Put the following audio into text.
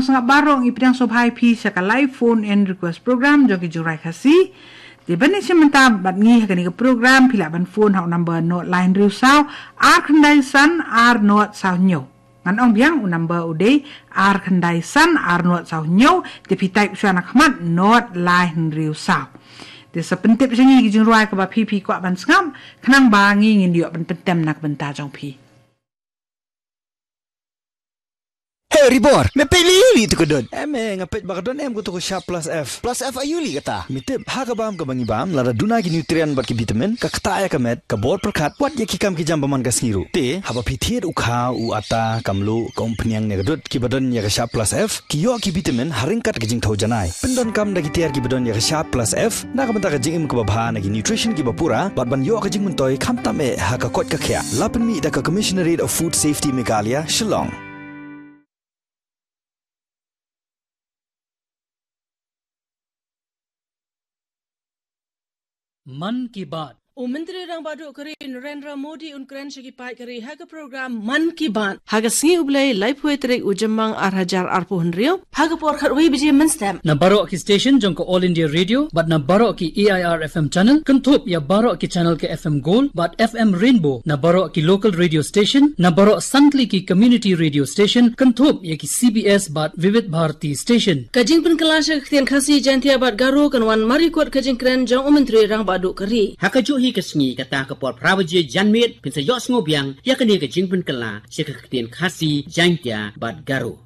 sangat barong ipidang sobhai pi saka live phone and request program jogi jurai khasi. Di bani sementara bat ngi hakani ke program pila ban phone hau number note line riu sao ar khandai san ar note sao nyo. Ngan ong biang number ude ar khandai san ar note sao nyo di pitai usuan akhmat note line riu sao. Di sepentip sengi ki jurai ke ba pi kwa ban sngam khnang bangi ngin dio ban pentem nak benta jong pi. Hey Ribor, me pili tu kedon. Ngapet bakadon kutu ko Sharp Plus F. Plus F ayuli kata. Mitip hakabam ka bangibam lara duna ki nutrien bat ki vitamin ka kata ya kamet ka bor perkat wat ye ki kam ki jam baman ka siru. Te haba pithiet ukha u ata kamlu kompanyang ne gadut ki badon ya ka Sharp Plus F ki yo ki vitamin haringkat ka jing thau janai. Pendon kam da ki tiar ki badon ya ka Sharp Plus F na ka menta ka jing im ka babha na ki nutrition ki bapura bat ban yo ka jing mentoy kham tame ha ka kot ka khya. Lapen mi da ka Commissionerate of Food Safety Meghalaya Shillong. मन की बात Menteri Rang Badu Kari Narendra Modi unkren shaki pai kari haga program Man Ki Baat haga singi ublai live poetry ujamang arhajar arpuhun rio haga por kharwi biji menstem na baro ki station jong ko All India Radio but na baro ki AIR FM channel kanthop ya baro ki channel ke FM Gold but FM Rainbow na baro ki local radio station na baro Santli ki community radio station kanthop ya ki CBS but Vivid Bharati station kajing pun kelasha khtian khasi jantia bat garo kanwan mari kot kajing kren jong Menteri Rang Badu Kari haka hi kasngi kata ka por prawaje janmet pinsa yos ngobiang yakani ka jingpun kala sheka khtian khasi jantia bat garo